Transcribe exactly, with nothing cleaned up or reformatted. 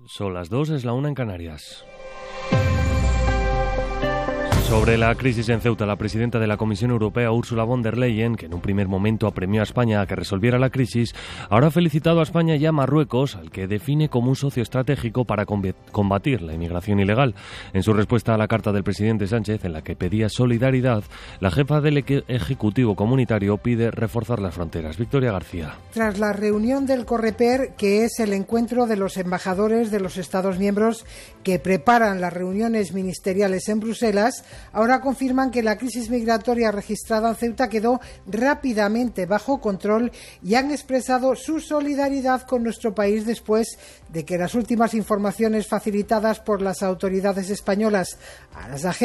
Son las dos, es la una en Canarias. Sobre la crisis en Ceuta, la presidenta de la Comisión Europea, Ursula von der Leyen, que en un primer momento apremió a España a que resolviera la crisis, ahora ha felicitado a España y a Marruecos, al que define como un socio estratégico para combatir la inmigración ilegal. En su respuesta a la carta del presidente Sánchez, en la que pedía solidaridad, la jefa del Ejecutivo Comunitario pide reforzar las fronteras. Victoria García. Tras la reunión del Coreper, que es el encuentro de los embajadores de los Estados miembros que preparan las reuniones ministeriales en Bruselas, ahora confirman que la crisis migratoria registrada en Ceuta quedó rápidamente bajo control y han expresado su solidaridad con nuestro país después de que las últimas informaciones facilitadas por las autoridades españolas a las agencias